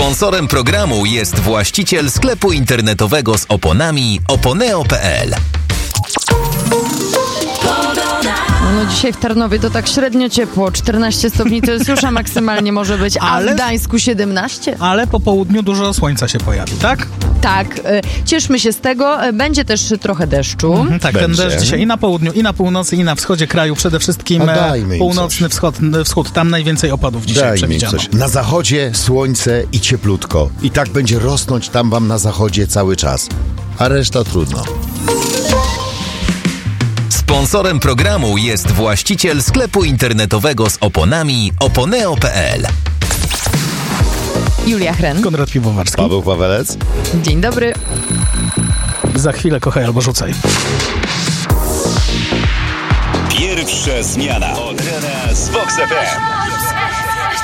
Sponsorem programu jest właściciel sklepu internetowego z oponami oponeo.pl. No dzisiaj w Tarnowie to tak średnio ciepło, 14 stopni to jest już, a maksymalnie może być, a w Gdańsku 17. Ale po południu dużo słońca się pojawi, tak? Tak, cieszmy się z tego, będzie też trochę deszczu. Tak, ten deszcz dzisiaj i na południu, i na północy, i na wschodzie kraju, przede wszystkim północny wschód, tam najwięcej opadów dzisiaj przewidziano. Na zachodzie słońce i cieplutko i tak będzie rosnąć tam wam na zachodzie cały czas, a reszta trudno. Sponsorem programu jest właściciel sklepu internetowego z oponami oponeo.pl. Julia Hren. Konrad Piwowarski. Paweł Pawelec. Dzień dobry. Za chwilę kochaj albo rzucaj. Pierwsza zmiana od rana z Vox FM.